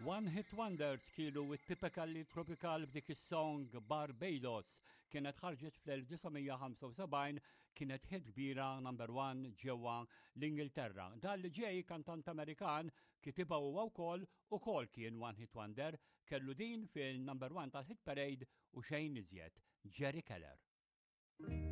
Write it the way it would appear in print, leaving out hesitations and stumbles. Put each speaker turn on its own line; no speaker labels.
One Hit Wonders kienu it-typically tropical b'dik is-song Barbados kienet ħarġet fl-1975 kienet hit kbira number 1 ġewwa l-Ingilterra. Dan li ġej kantant Amerikan kitiba huwa wkoll kien One Hit Wonder kellu din fil-number 1 tal-Hit Parade u xejn iżjed Jerry Keller.